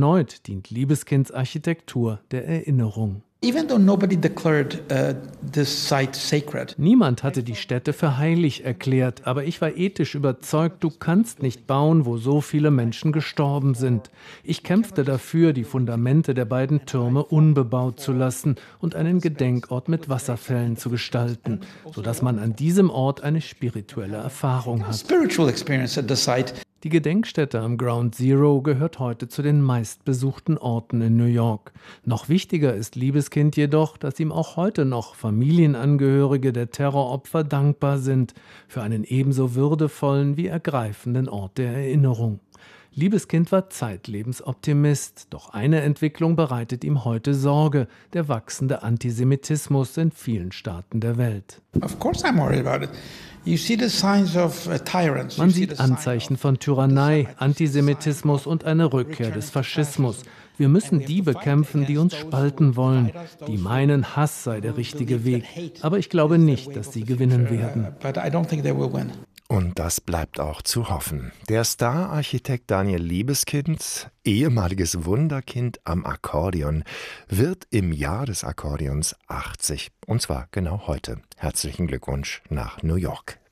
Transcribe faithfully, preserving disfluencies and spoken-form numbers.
Erneut dient Liebeskinds Architektur der Erinnerung. Even though nobody declared uh, this site sacred. Niemand hatte die Stätte für heilig erklärt, aber ich war ethisch überzeugt, du kannst nicht bauen, wo so viele Menschen gestorben sind. Ich kämpfte dafür, die Fundamente der beiden Türme unbebaut zu lassen und einen Gedenkort mit Wasserfällen zu gestalten, sodass man an diesem Ort eine spirituelle Erfahrung hat. Spiritual experience at the site. Die Gedenkstätte am Ground Zero gehört heute zu den meistbesuchten Orten in New York. Noch wichtiger ist Liebeskind jedoch, dass ihm auch heute noch Familienangehörige der Terroropfer dankbar sind für einen ebenso würdevollen wie ergreifenden Ort der Erinnerung. Liebeskind war zeitlebens Optimist, doch eine Entwicklung bereitet ihm heute Sorge: der wachsende Antisemitismus in vielen Staaten der Welt. Of course I'm worried about it. You see the signs of tyrants. Man sieht Anzeichen von Tyrannei, Antisemitismus und eine Rückkehr des Faschismus. Wir müssen die bekämpfen, die uns spalten wollen, die meinen, Hass sei der richtige Weg. Aber ich glaube nicht, dass sie gewinnen werden. Und das bleibt auch zu hoffen. Der Star-Architekt Daniel Libeskind, ehemaliges Wunderkind am Akkordeon, wird im Jahr des Akkordeons achtzig. Und zwar genau heute. Herzlichen Glückwunsch nach New York.